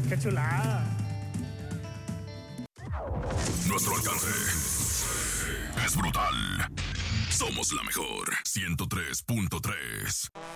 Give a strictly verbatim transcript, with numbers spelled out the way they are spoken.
¡Qué chulada! Nuestro alcance es brutal. Somos la mejor ciento tres punto tres.